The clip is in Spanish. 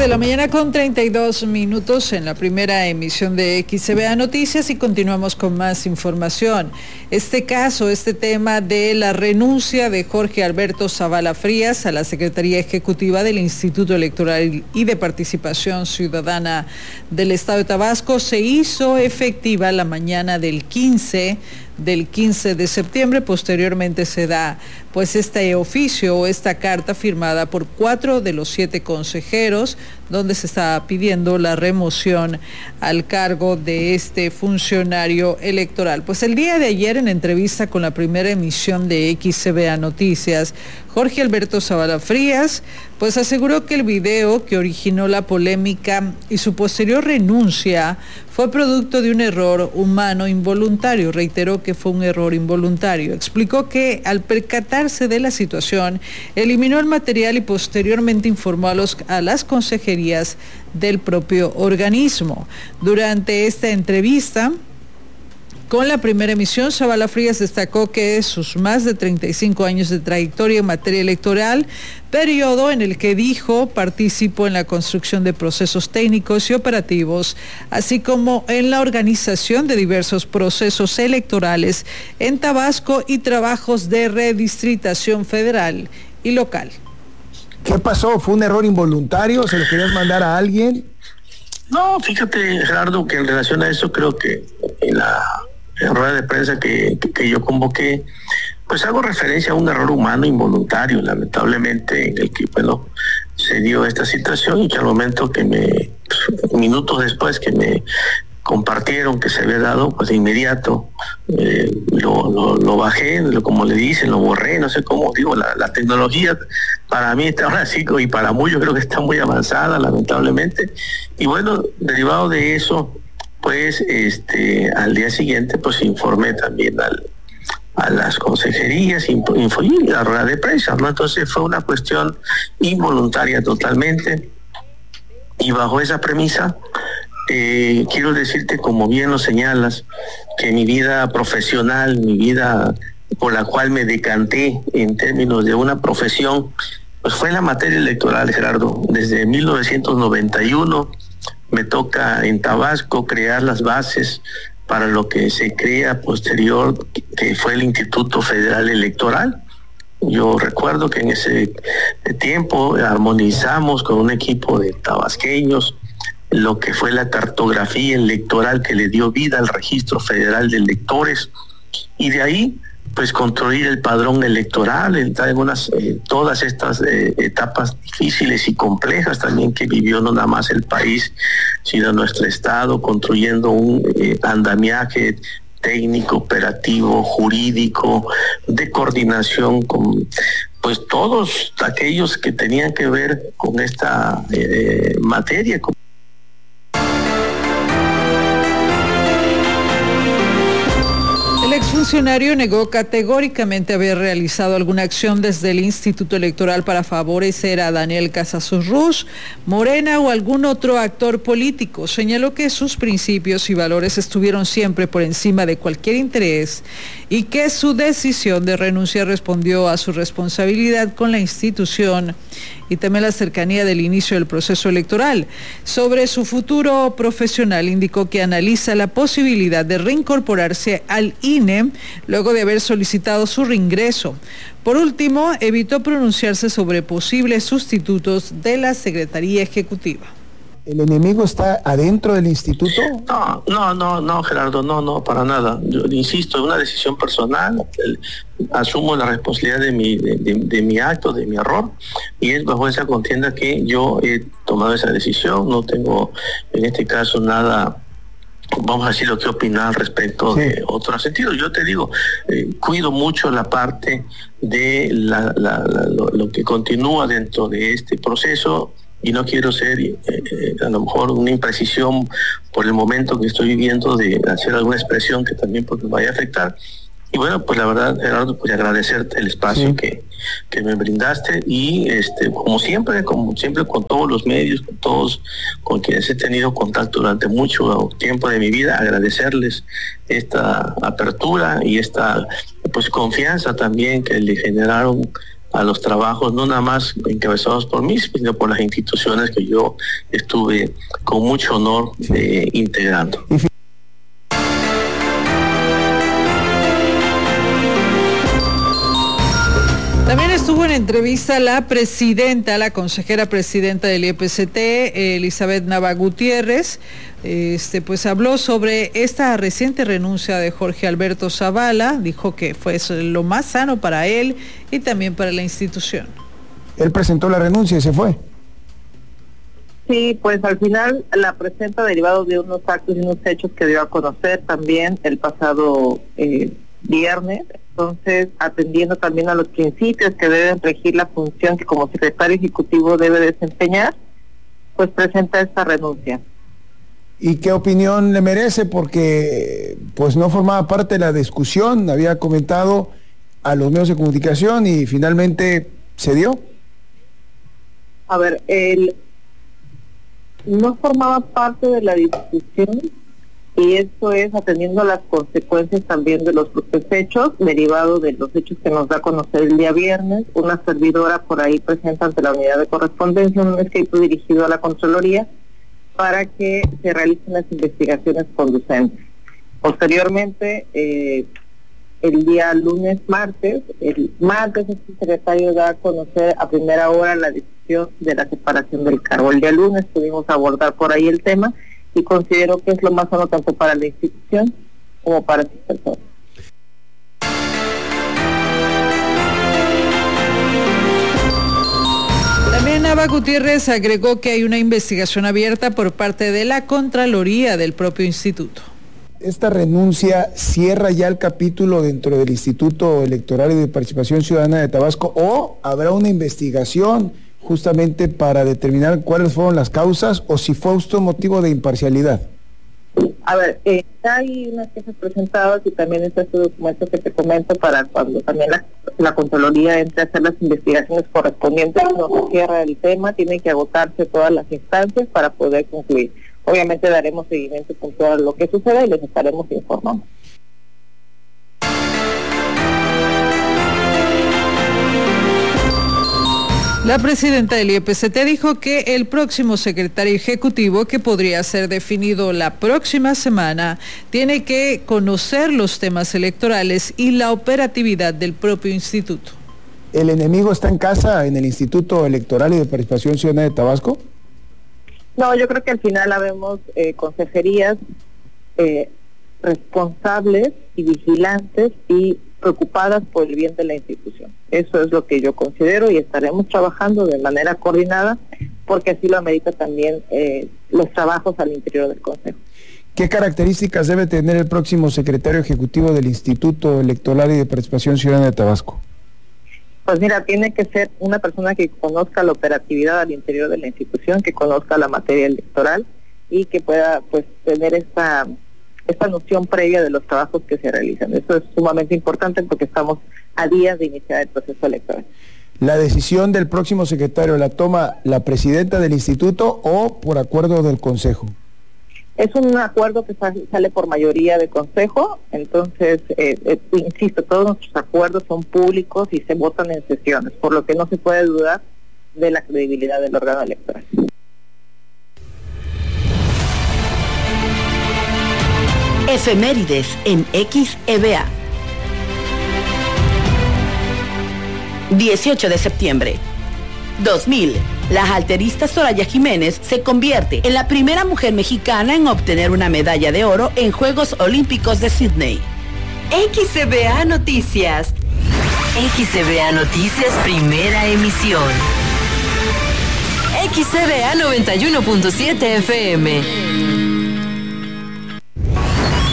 de la mañana con 32 minutos en la primera emisión de XCBA Noticias y continuamos con más información. Este tema de la renuncia de Jorge Alberto Zavala Frías a la Secretaría Ejecutiva del Instituto Electoral y de Participación Ciudadana del Estado de Tabasco se hizo efectiva la mañana del 15 de septiembre. Posteriormente se da este oficio o esta carta firmada por 4 de los 7 consejeros donde se está pidiendo la remoción al cargo de este funcionario electoral. Pues el día de ayer, en entrevista con la primera emisión de XCBA Noticias, Jorge Alberto Zavala Frías aseguró que el video que originó la polémica y su posterior renuncia fue producto de un error humano involuntario. Reiteró que fue un error involuntario. Explicó que al percatarse de la situación, eliminó el material y posteriormente informó a las consejerías del propio organismo. Durante esta entrevista con la primera emisión, Zavala Frías destacó que sus más de 35 años de trayectoria en materia electoral, periodo en el que dijo participó en la construcción de procesos técnicos y operativos, así como en la organización de diversos procesos electorales en Tabasco y trabajos de redistritación federal y local. ¿Qué pasó? ¿Fue un error involuntario? ¿Se lo querías mandar a alguien? No, fíjate, Gerardo, que en relación a eso creo que en la rueda de prensa que yo convoqué, pues hago referencia a un error humano involuntario, lamentablemente, en el que, se dio esta situación y que al momento que minutos después que me compartieron que se había dado, pues de inmediato lo bajé, como le dicen, lo borré, no sé cómo, la tecnología para mí está ahora sí, y para muchos creo que está muy avanzada, lamentablemente, y derivado de eso, al día siguiente, informé también a las consejerías, y la rueda de prensa, ¿no? Entonces fue una cuestión involuntaria totalmente, y bajo esa premisa, quiero decirte, como bien lo señalas, que mi vida profesional, mi vida por la cual me decanté en términos de una profesión, pues fue la materia electoral, Gerardo. Desde 1991 me toca en Tabasco crear las bases para lo que se crea posterior, que fue el Instituto Federal Electoral. Yo recuerdo que en ese tiempo armonizamos con un equipo de tabasqueños lo que fue la cartografía electoral que le dio vida al Registro Federal de Electores, y de ahí construir el padrón electoral en todas estas etapas difíciles y complejas también que vivió no nada más el país, sino nuestro estado, construyendo un andamiaje técnico, operativo, jurídico, de coordinación con todos aquellos que tenían que ver con esta materia. El exfuncionario negó categóricamente haber realizado alguna acción desde el Instituto Electoral para favorecer a Daniel Casasus Ruz, Morena o algún otro actor político. Señaló que sus principios y valores estuvieron siempre por encima de cualquier interés y que su decisión de renunciar respondió a su responsabilidad con la institución y también la cercanía del inicio del proceso electoral. Sobre su futuro profesional, indicó que analiza la posibilidad de reincorporarse al INE luego de haber solicitado su reingreso. Por último, evitó pronunciarse sobre posibles sustitutos de la Secretaría Ejecutiva. ¿El enemigo está adentro del instituto? No, Gerardo, no, para nada. Yo insisto, es una decisión personal. Asumo la responsabilidad de mi acto, de mi error, y es bajo esa contienda que yo he tomado esa decisión. No tengo, en este caso, nada, vamos a decir, lo que opinar respecto de otro sentido. Yo te digo, cuido mucho la parte de lo que continúa dentro de este proceso, y no quiero ser a lo mejor una imprecisión por el momento que estoy viviendo de hacer alguna expresión que también me vaya a afectar. Y la verdad, Gerardo, agradecerte el espacio que me brindaste, y como siempre con todos los medios, con quienes he tenido contacto durante mucho tiempo de mi vida, agradecerles esta apertura y esta confianza también que le generaron a los trabajos, no nada más encabezados por mí, sino por las instituciones que yo estuve con mucho honor integrando. También estuvo en entrevista la consejera presidenta del IEPCT, Elizabeth Nava Gutiérrez. Pues habló sobre esta reciente renuncia de Jorge Alberto Zavala. Dijo que fue lo más sano para él y también para la institución. Él presentó la renuncia y se fue. Sí, pues al final la presenta derivado de unos actos y unos hechos que dio a conocer también el pasado viernes. Entonces, atendiendo también a los principios que deben regir la función que como secretario ejecutivo debe desempeñar, pues presenta esta renuncia. ¿Y qué opinión le merece? Porque pues no formaba parte de la discusión, había comentado a los medios de comunicación y finalmente se dio. A ver, él no formaba parte de la discusión, y esto es atendiendo a las consecuencias también de los propios hechos, derivado de los hechos que nos da a conocer el día viernes. Una servidora por ahí presenta ante la unidad de correspondencia un escrito dirigido a la Contraloría para que se realicen las investigaciones conducentes. Posteriormente, el día martes el secretario da a conocer a primera hora la decisión de la separación del cargo. El día lunes pudimos abordar por ahí el tema y considero que es lo más sano tanto para la institución como para sus personas. También Nava Gutiérrez agregó que hay una investigación abierta por parte de la Contraloría del propio instituto. ¿Esta renuncia cierra ya el capítulo dentro del Instituto Electoral y de Participación Ciudadana de Tabasco o habrá una investigación justamente para determinar cuáles fueron las causas o si fue esto motivo de imparcialidad? A ver, hay unas quejas presentadas y también está este documento que te comento para cuando también la Contraloría entre a hacer las investigaciones correspondientes. No se cierra el tema, tienen que agotarse todas las instancias para poder concluir. Obviamente daremos seguimiento puntual a lo que suceda y les estaremos informando. La presidenta del IEPCT dijo que el próximo secretario ejecutivo, que podría ser definido la próxima semana, tiene que conocer los temas electorales y la operatividad del propio instituto. ¿El enemigo está en casa en el Instituto Electoral y de Participación Ciudadana de Tabasco? No, yo creo que al final habemos consejerías responsables y vigilantes y preocupadas por el bien de la institución. Eso es lo que yo considero y estaremos trabajando de manera coordinada porque así lo amerita también los trabajos al interior del Consejo. ¿Qué características debe tener el próximo secretario ejecutivo del Instituto Electoral y de Participación Ciudadana de Tabasco? Pues mira, tiene que ser una persona que conozca la operatividad al interior de la institución, que conozca la materia electoral y que pueda pues tener esta noción previa de los trabajos que se realizan. Eso es sumamente importante porque estamos a días de iniciar el proceso electoral. ¿La decisión del próximo secretario la toma la presidenta del instituto o por acuerdo del Consejo? Es un acuerdo que sale por mayoría de Consejo, entonces, insisto, todos nuestros acuerdos son públicos y se votan en sesiones, por lo que no se puede dudar de la credibilidad del órgano electoral. Efemérides en XEVA. 18 de septiembre 2000. La halterista Soraya Jiménez se convierte en la primera mujer mexicana en obtener una medalla de oro en Juegos Olímpicos de Sydney. XEVA Noticias. XEVA Noticias, primera emisión. XEVA 91.7 FM.